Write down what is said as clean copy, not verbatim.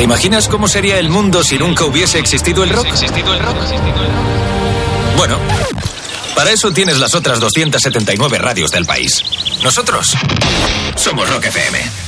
imaginas cómo sería el mundo si nunca hubiese existido el rock? Bueno, para eso tienes las otras 279 radios del país. Nosotros somos Rock FM.